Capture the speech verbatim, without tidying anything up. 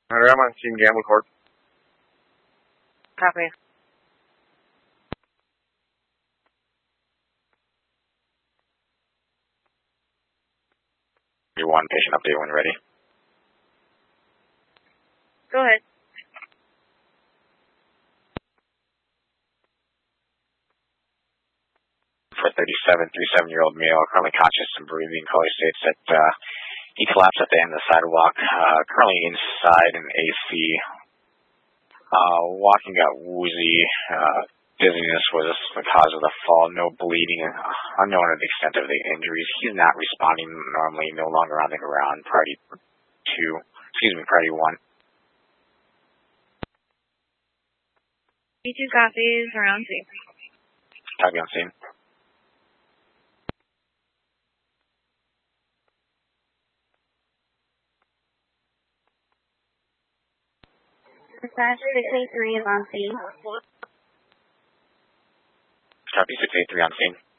Hunter, I'm on Team Gamble Corp. Copy. Your one patient update when ready. Go ahead. For thirty-seven, thirty-seven-year-old male, currently conscious and breathing, caller states that uh, he collapsed at the end of the sidewalk, uh, currently inside an A C. Uh, walking got woozy. Uh, dizziness was the cause of the fall. No bleeding. Uh, unknown of the extent of the injuries. He's not responding normally. No longer on the ground. Priority two. Excuse me. Priority one. B two copies around scene. Copy on scene. Dispatch six eight three is on scene. Copy six eight three on scene.